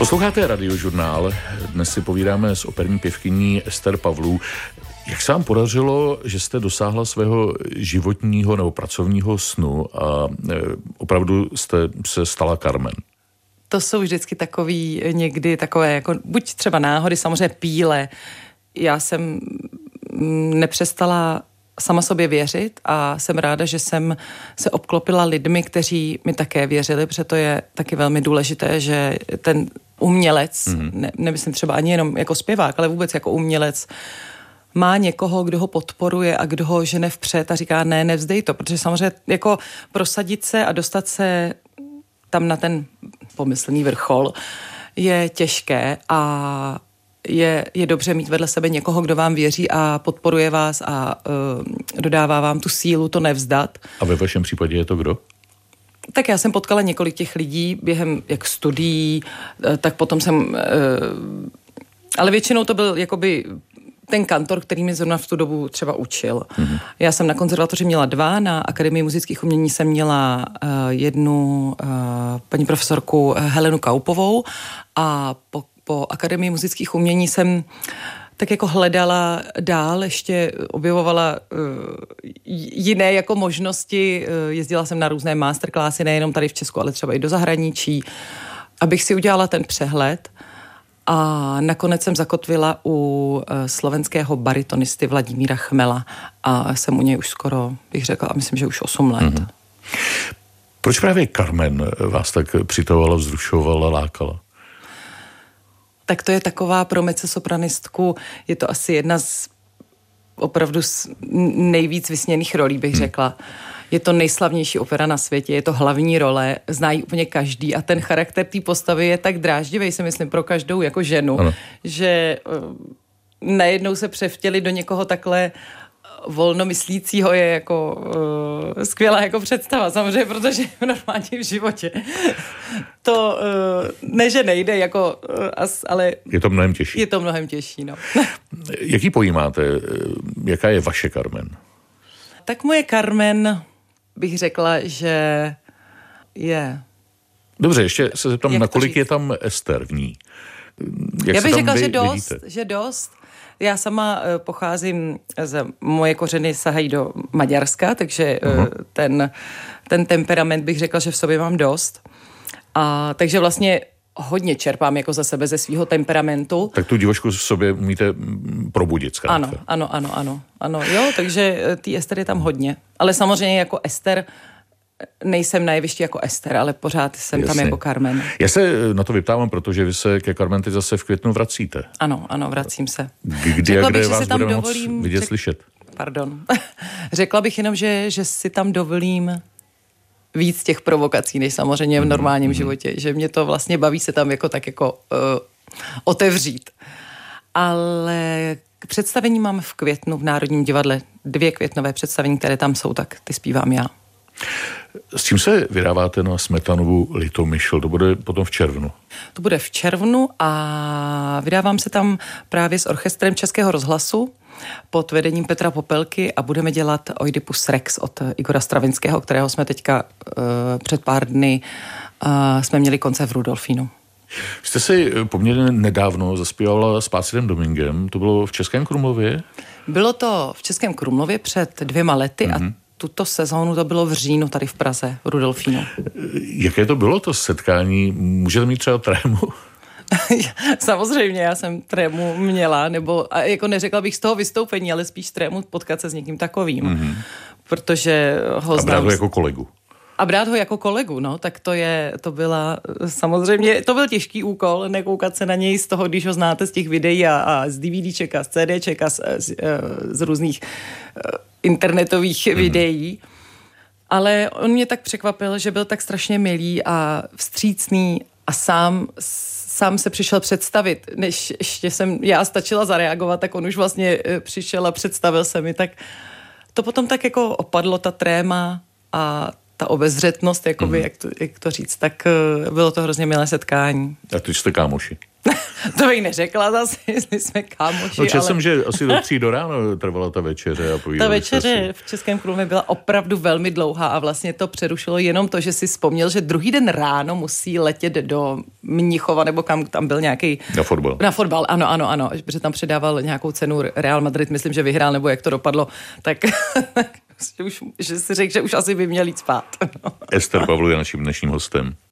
Posloucháte Radiožurnál. Dnes si povídáme s operní pěvkyní Ester Pavlů. Jak se vám podařilo, že jste dosáhla svého životního nebo pracovního snu a opravdu jste se stala Carmen? To jsou vždycky takový, někdy takové, jako buď třeba náhody, samozřejmě píle. Já jsem nepřestala sama sobě věřit a jsem ráda, že jsem se obklopila lidmi, kteří mi také věřili, protože to je taky velmi důležité, že ten umělec, nemyslím třeba ani jenom jako zpěvák, ale vůbec jako umělec, má někoho, kdo ho podporuje a kdo ho žene vpřed a říká ne, nevzdej to, protože samozřejmě jako prosadit se a dostat se tam na ten pomyslný vrchol je těžké a je dobře mít vedle sebe někoho, kdo vám věří a podporuje vás a dodává vám tu sílu to nevzdat. A ve vašem případě je to kdo? Tak já jsem potkala několik těch lidí během jak studií, tak potom jsem... ale většinou to byl jakoby ten kantor, který mi zrovna v tu dobu třeba učil. Mm-hmm. Já jsem na konzervatoři měla 2, na Akademii muzických umění jsem měla jednu paní profesorku Helenu Kaupovou a po Akademii muzických umění jsem tak jako hledala dál, ještě objevovala jiné jako možnosti. Jezdila jsem na různé masterclassy, nejenom tady v Česku, ale třeba i do zahraničí, abych si udělala ten přehled. A nakonec jsem zakotvila u slovenského baritonisty Vladimíra Chmela a jsem u něj už skoro, bych řekla, a myslím, že už 8 let. Mm-hmm. Proč právě Carmen vás tak přitahovala, vzrušovala, lákala? Tak to je taková pro mezzo-sopranistku, je to asi jedna z opravdu nejvíc vysněných rolí, bych řekla. Je to nejslavnější opera na světě, je to hlavní role, zná ji úplně každý a ten charakter té postavy je tak dráždivý, si myslím, pro každou jako ženu, ano. Že najednou se převtělit do někoho takhle volnomyslícího je jako skvělá jako představa, samozřejmě, protože v normálním životě to ne, že nejde, jako, ale je to mnohem těžší. Je to mnohem těžší, no. Jaký pojímáte? Jaká je vaše Carmen? Tak moje Carmen bych řekla, že je... Dobře, ještě se zeptám, nakolik je tam Ester v ní? Jak já bych řekla, vidíte? že dost. Já sama pocházím, moje kořeny sahají do Maďarska, takže ten temperament bych řekla, že v sobě mám dost. A takže vlastně hodně čerpám jako za sebe ze svého temperamentu. Tak tu divošku v sobě umíte probudit zkrátka. Ano, jo, takže tý Ester je tam hodně. Ale samozřejmě jako Ester nejsem na jevišti jako Ester, ale pořád jsem Jasně. tam jako Carmen. Já se na to vyptávám, protože vy se ke Carmen teď zase v květnu vracíte. Ano, vracím se. Kdy a kde vás budeme moct vidět, slyšet? Pardon. Řekla bych jenom, že si tam dovolím víc těch provokací, než samozřejmě v normálním životě. Že mě to vlastně baví se tam jako tak jako otevřít. Ale představení mám v květnu v Národním divadle. 2 květnové představení, které tam jsou, tak ty zpívám já. S čím se vydáváte na Smetanovu Litomyšl? To bude potom v červnu. To bude v červnu a vydávám se tam právě s orchestrem Českého rozhlasu pod vedením Petra Popelky a budeme dělat Oidipus Rex od Igora Stravinského, kterého jsme teďka před pár dny jsme měli koncert v Rudolfínu. Jste si poměrně nedávno zaspívala s Plácidem Domingem, to bylo v Českém Krumlově? Bylo to v Českém Krumlově před 2 lety a tuto sezónu to bylo v říjnu tady v Praze, v Rudolfínu. Jaké to bylo to setkání? Můžete mít třeba trému? Samozřejmě, já jsem trému měla, nebo a jako neřekla bych z toho vystoupení, ale spíš trému potkat se s někým takovým, protože ho znám. A brát ho jako kolegu. A brát ho jako kolegu, no, tak to byla samozřejmě, to byl těžký úkol, nekoukat se na něj z toho, když ho znáte z těch videí a z DVDček a z CDček a z různých internetových videí. Ale on mě tak překvapil, že byl tak strašně milý a vstřícný a sám se přišel představit, než ještě jsem já stačila zareagovat, tak on už vlastně přišel a představil se mi, tak to potom tak jako opadlo, ta tréma a ta obezřetnost, jakoby, jak to říct, tak bylo to hrozně milé setkání. A teď jste kámoši. To bych neřekla zase, jestli jsme kámoši, no, ale... jsem, že asi do 3 do ráno trvala ta večeře. Ta večeře v Českém Krumlově byla opravdu velmi dlouhá a vlastně to přerušilo jenom to, že si vzpomněl, že druhý den ráno musí letět do Mnichova, nebo kam tam byl nějaký... Na fotbal, ano, protože tam předával nějakou cenu Real Madrid, myslím, že vyhrál, nebo jak to dopadlo, tak že si řekl, že už asi by měl jít spát. Ester Pavlů je naším dnešním hostem.